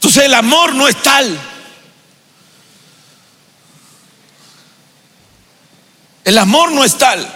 Entonces el amor no es tal. El amor no es tal.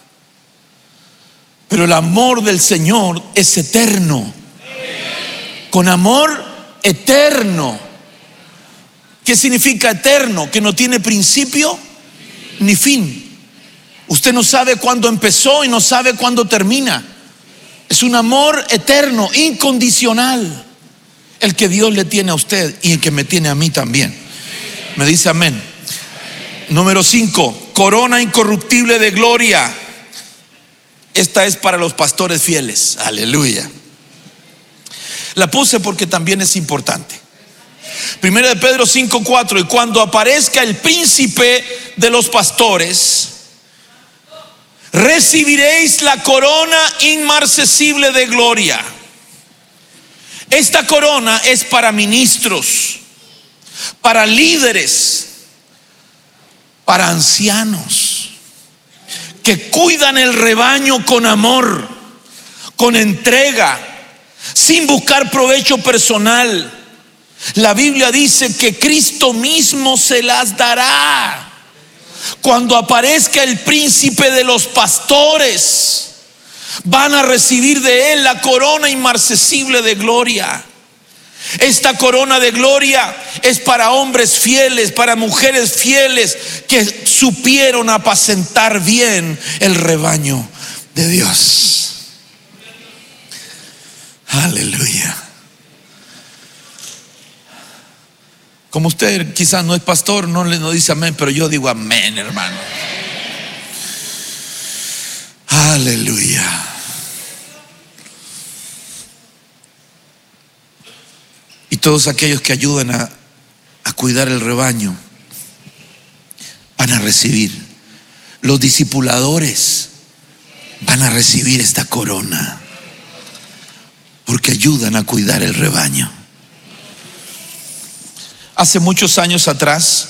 Pero el amor del Señor es eterno. Con amor eterno. ¿Qué significa eterno? Que no tiene principio ni fin. Usted no sabe cuándo empezó y no sabe cuándo termina. Es un amor eterno, incondicional, el que Dios le tiene a usted y el que me tiene a mí también. Me dice amén. Número 5, corona incorruptible de gloria. Esta es para los pastores fieles. Aleluya. La puse porque también es importante. Primera de Pedro 5:4. Y cuando aparezca el príncipe de los pastores, recibiréis la corona inmarcesible de gloria. Esta corona es para ministros, para líderes, para ancianos que cuidan el rebaño con amor, con entrega, sin buscar provecho personal. La Biblia dice que Cristo mismo se las dará. Cuando aparezca el príncipe de los pastores, van a recibir de él la corona inmarcesible de gloria. Esta corona de gloria es para hombres fieles, para mujeres fieles que supieron apacentar bien el rebaño de Dios. Aleluya. Como usted quizás no es pastor, no dice amén, pero yo digo amén, hermano. Aleluya. Y todos aquellos que ayudan a cuidar el rebaño van a recibir. Los discipuladores van a recibir esta corona porque ayudan a cuidar el rebaño. Hace muchos años atrás,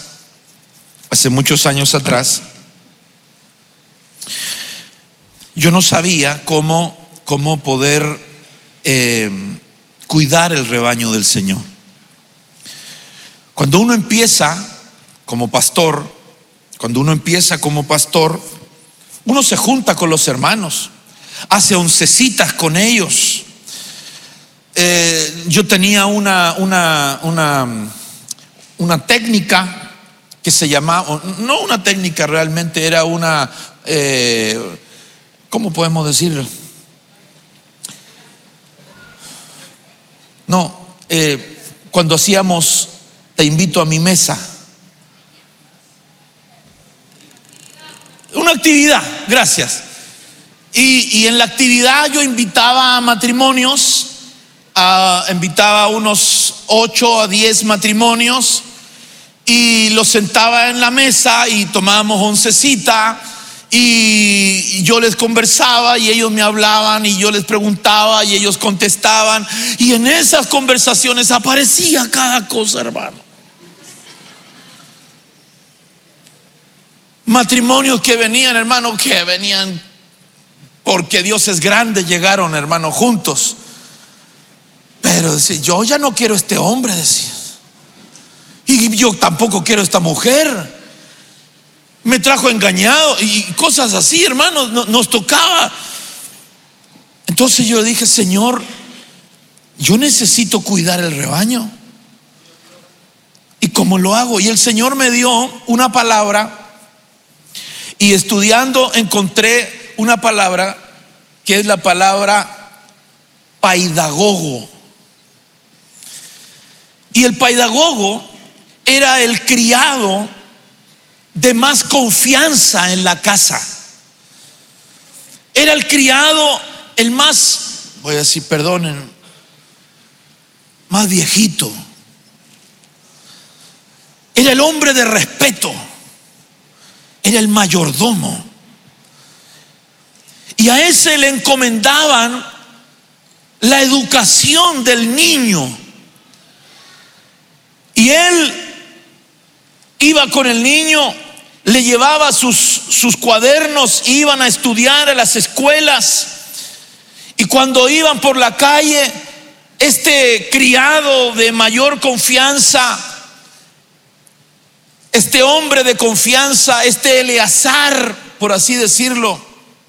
yo no sabía cómo poder cuidar el rebaño del Señor. Cuando uno empieza como pastor, uno se junta con los hermanos, hace oncecitas con ellos. Yo tenía una técnica que se llamaba, no una técnica realmente, era una, ¿cómo podemos decirlo? No, cuando hacíamos te invito a mi mesa, una actividad, gracias. Y en la actividad yo invitaba a matrimonios, invitaba a unos 8 a 10 matrimonios y los sentaba en la mesa y tomábamos oncecita y yo les conversaba y ellos me hablaban y yo les preguntaba y ellos contestaban, y en esas conversaciones aparecía cada cosa, hermano. Matrimonios que venían, hermano, porque Dios es grande, llegaron, hermano, juntos. Pero decía, yo ya no quiero este hombre, decía. Y yo tampoco quiero esta mujer. Me trajo engañado y cosas así, hermano, nos tocaba. Entonces yo dije, Señor, yo necesito cuidar el rebaño. ¿Y cómo lo hago? Y el Señor me dio una palabra. Y estudiando encontré una palabra que es la palabra paidagogo. Y el paidagogo era el criado de más confianza en la casa. Era el criado, el más, voy a decir, perdonen, más viejito. Era el hombre de respeto. Era el mayordomo. Y a ese le encomendaban la educación del niño. Y él iba con el niño, le llevaba sus cuadernos, iban a estudiar a las escuelas. Y cuando iban por la calle, este criado de mayor confianza, este hombre de confianza, este Eleazar, por así decirlo,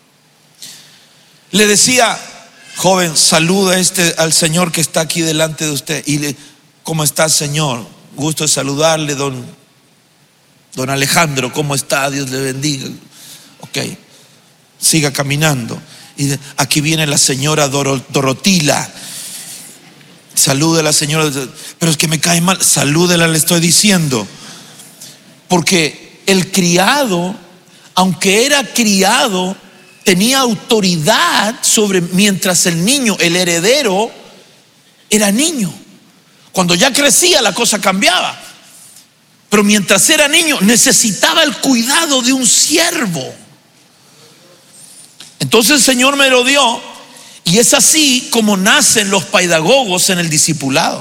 le decía: joven, saluda al señor que está aquí delante de usted. Y ¿cómo está, señor? Gusto de saludarle, don Alejandro, ¿cómo está? Dios le bendiga. Ok, siga caminando. Y aquí viene la señora Dorotila. Salude a la señora. Pero es que me cae mal. Salúdela, le estoy diciendo. Porque el criado, aunque era criado, tenía autoridad sobre, mientras el niño, el heredero, era niño. Cuando ya crecía la cosa cambiaba. Pero mientras era niño necesitaba el cuidado de un siervo. Entonces el Señor me lo dio. Y es así como nacen los pedagogos en el discipulado.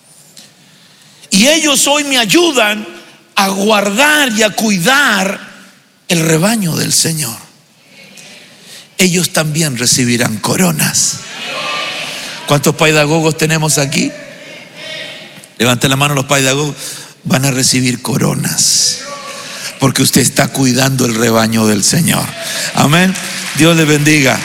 Y ellos hoy me ayudan a guardar y a cuidar el rebaño del Señor. Ellos también recibirán coronas. ¿Cuántos pedagogos tenemos aquí? Levanten la mano los pedagogos. Van a recibir coronas porque usted está cuidando el rebaño del Señor. Amén. Dios le bendiga.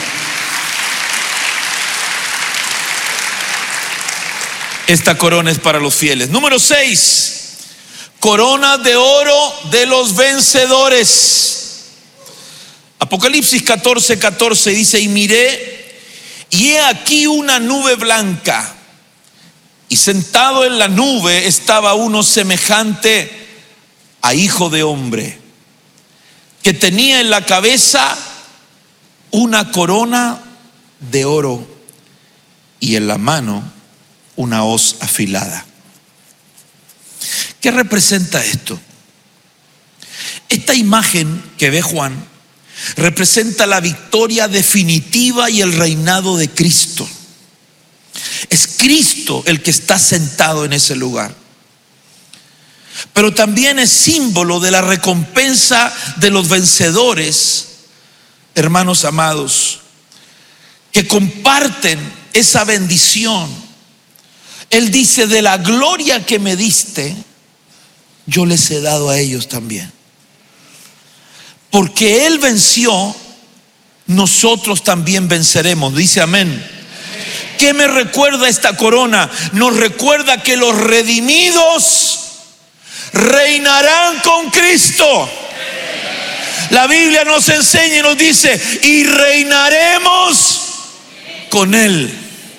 Esta corona es para los fieles. Número 6. Corona de oro de los vencedores. Apocalipsis 14:14 dice: y miré, y he aquí una nube blanca, y sentado en la nube estaba uno semejante a hijo de hombre, que tenía en la cabeza una corona de oro y en la mano una hoz afilada. ¿Qué representa esto? Esta imagen que ve Juan representa la victoria definitiva y el reinado de Cristo. Es Cristo el que está sentado en ese lugar. Pero también es símbolo de la recompensa de los vencedores, hermanos amados, que comparten esa bendición. Él dice: de la gloria que me diste, yo les he dado a ellos también. Porque Él venció, nosotros también venceremos. Dice amén. ¿Qué me recuerda esta corona? Nos recuerda que los redimidos reinarán con Cristo. La Biblia nos enseña y nos dice: y reinaremos con Él.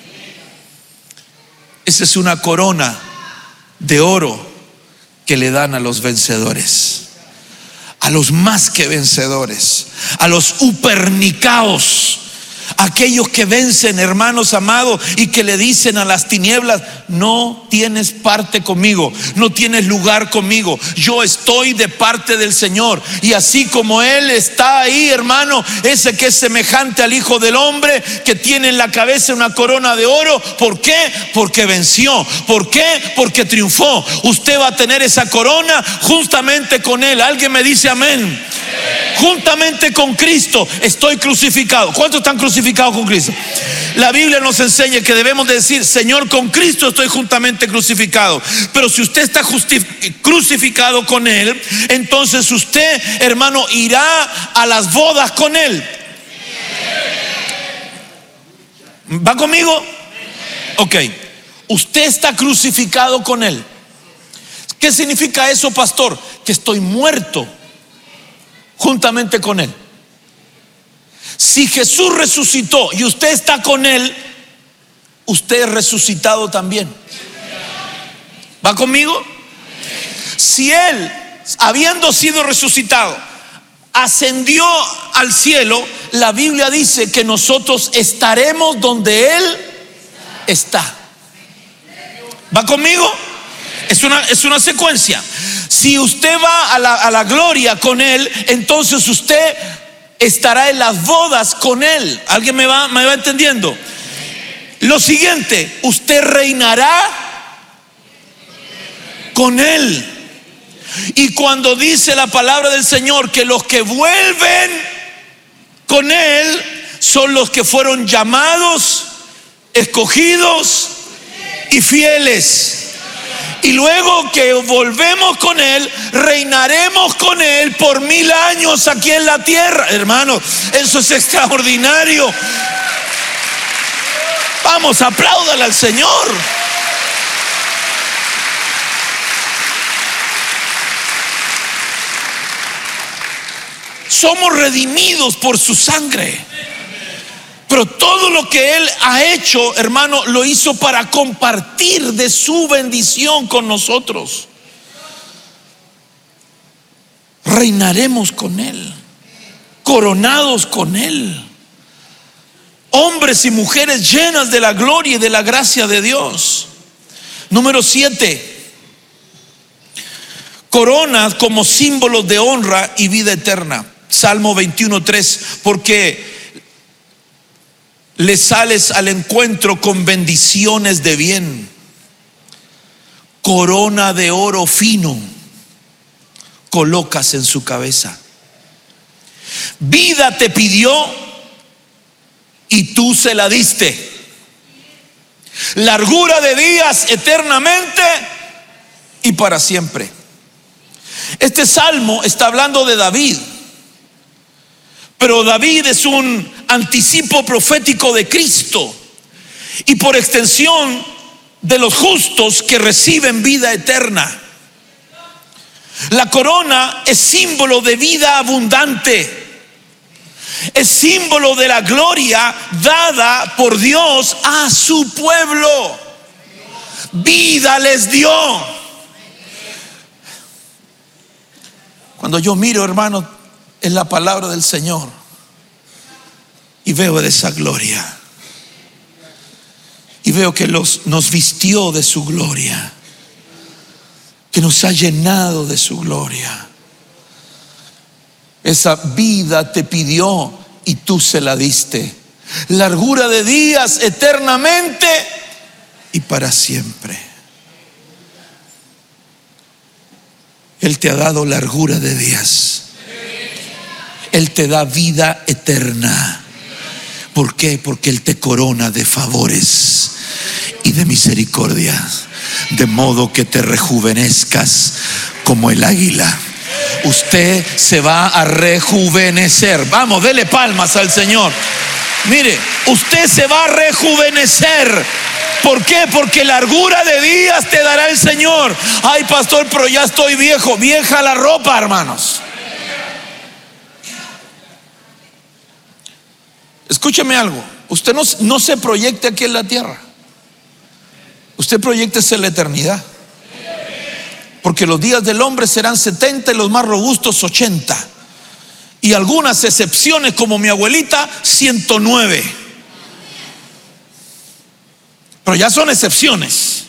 Esa es una corona de oro que le dan a los vencedores, a los más que vencedores, a los upernicaos, aquellos que vencen, hermanos amados, y que le dicen a las tinieblas: no tienes parte conmigo, no tienes lugar conmigo, yo estoy de parte del Señor. Y así como Él está ahí, hermano, ese que es semejante al Hijo del Hombre, que tiene en la cabeza una corona de oro. ¿Por qué? Porque venció. ¿Por qué? Porque triunfó. Usted va a tener esa corona juntamente con Él. ¿Alguien me dice amén? Juntamente con Cristo estoy crucificado. ¿Cuántos están crucificados con Cristo? La Biblia nos enseña que debemos de decir: Señor, con Cristo estoy juntamente crucificado. Pero si usted está crucificado con Él, entonces usted, hermano, irá a las bodas con Él. ¿Va conmigo? Ok. Usted está crucificado con Él. ¿Qué significa eso, pastor? Que estoy muerto juntamente con Él. Si Jesús resucitó y usted está con Él, usted es resucitado también. ¿Va conmigo? Si Él, habiendo sido resucitado, ascendió al cielo, la Biblia dice que nosotros estaremos donde Él está. ¿Va conmigo? Es una secuencia. Si usted va a la gloria con Él, entonces usted estará en las bodas con Él. ¿Alguien me va entendiendo? Lo siguiente: usted reinará con Él. Y cuando dice la palabra del Señor que los que vuelven con Él son los que fueron llamados, escogidos y fieles. Y luego que volvemos con Él, reinaremos con Él por 1000 años aquí en la tierra. Hermanos, eso es extraordinario. Vamos, apláudale al Señor. Somos redimidos por su sangre. Pero todo lo que Él ha hecho, hermano, lo hizo para compartir de su bendición con nosotros. Reinaremos con Él, coronados con Él, hombres y mujeres llenas de la gloria y de la gracia de Dios. Número 7, coronas como símbolos de honra y vida eterna. Salmo 21:3, porque le sales al encuentro con bendiciones de bien, corona de oro fino colocas en su cabeza. Vida te pidió y tú se la diste. Largura de días eternamente y para siempre. Este salmo está hablando de David, pero David es un anticipo profético de Cristo y por extensión de los justos que reciben vida eterna. La corona es símbolo de vida abundante, es símbolo de la gloria dada por Dios a su pueblo. Vida les dio. Cuando yo miro, hermano, en la palabra del Señor y veo de esa gloria, y veo que nos vistió de su gloria, que nos ha llenado de su gloria. Esa vida te pidió y tú se la diste. Largura de días eternamente y para siempre. Él te ha dado largura de días. Él te da vida eterna. ¿Por qué? Porque Él te corona de favores y de misericordia, de modo que te rejuvenezcas como el águila. Usted se va a rejuvenecer. Vamos, dele palmas al Señor. Mire, usted se va a rejuvenecer. ¿Por qué? Porque largura de días te dará el Señor. Ay, pastor, pero ya estoy viejo. Vieja la ropa, hermanos. Escúcheme algo. Usted no se proyecte aquí en la tierra. Usted proyéctese en la eternidad. Porque los días del hombre serán 70 y los más robustos 80. Y algunas excepciones, como mi abuelita, 109. Pero ya son excepciones.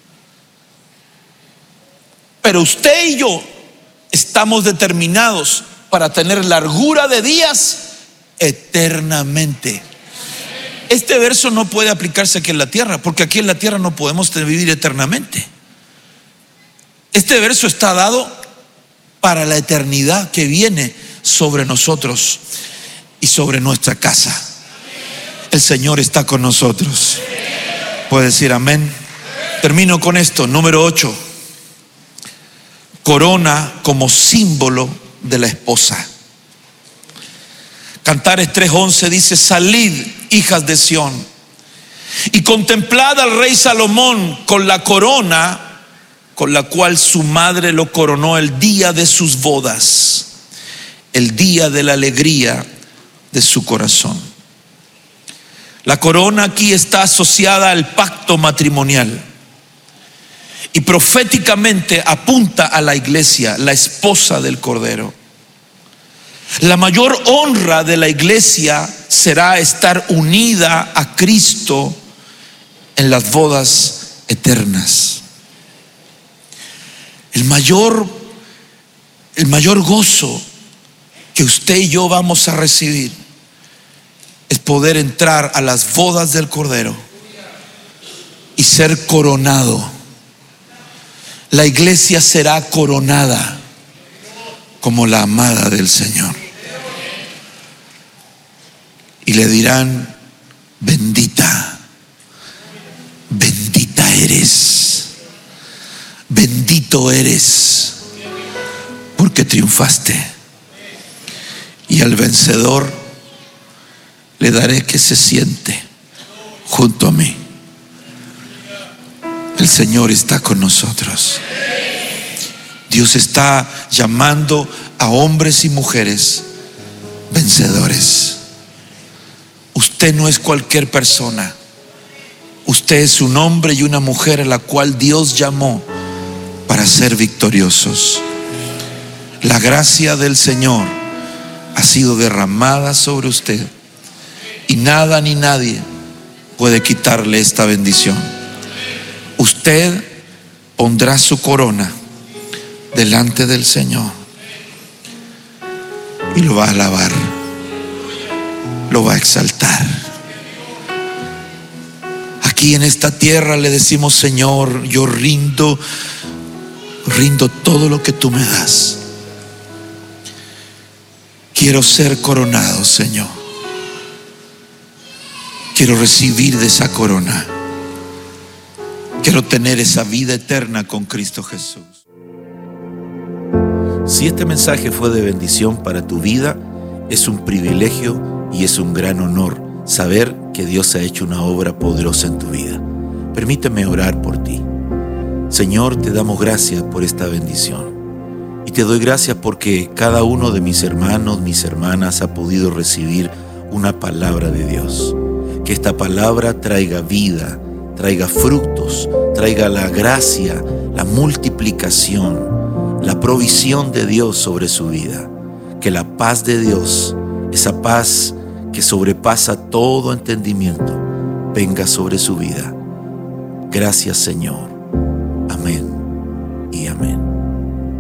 Pero usted y yo estamos determinados para tener largura de días eternamente. Este verso no puede aplicarse aquí en la tierra, porque aquí en la tierra no podemos vivir eternamente. Este verso está dado para la eternidad que viene sobre nosotros y sobre nuestra casa. El Señor está con nosotros. ¿Puede decir amén? Termino con esto. Número 8. Corona como símbolo de la esposa. Cantares 3:11 dice: salid, hijas de Sión, y contemplad al rey Salomón con la corona con la cual su madre lo coronó el día de sus bodas, el día de la alegría de su corazón. La corona aquí está asociada al pacto matrimonial y proféticamente apunta a la iglesia, la esposa del Cordero. La mayor honra de la iglesia será estar unida a Cristo en las bodas eternas. El mayor gozo que usted y yo vamos a recibir es poder entrar a las bodas del Cordero y ser coronado. La iglesia será coronada como la amada del Señor. Y le dirán: bendita, bendita eres. eres, bendito eres, porque triunfaste. Y al vencedor le daré que se siente junto a mí. El Señor está con nosotros. Dios está llamando a hombres y mujeres vencedores. Usted no es cualquier persona. Usted es un hombre y una mujer a la cual Dios llamó para ser victoriosos. La gracia del Señor ha sido derramada sobre usted y nada ni nadie puede quitarle esta bendición. Usted pondrá su corona delante del Señor y lo va a alabar, lo va a exaltar. Aquí en esta tierra le decimos: Señor, yo rindo todo lo que tú me das. Quiero ser coronado, Señor. Quiero recibir de esa corona. Quiero tener esa vida eterna con Cristo Jesús. Si este mensaje fue de bendición para tu vida, es un privilegio y es un gran honor saber que Dios ha hecho una obra poderosa en tu vida. Permíteme orar por ti. Señor, te damos gracias por esta bendición. Y te doy gracias porque cada uno de mis hermanos, mis hermanas ha podido recibir una palabra de Dios. Que esta palabra traiga vida, traiga frutos, traiga la gracia, la multiplicación, la provisión de Dios sobre su vida. Que la paz de Dios, esa paz que sobrepasa todo entendimiento, venga sobre su vida. Gracias, Señor.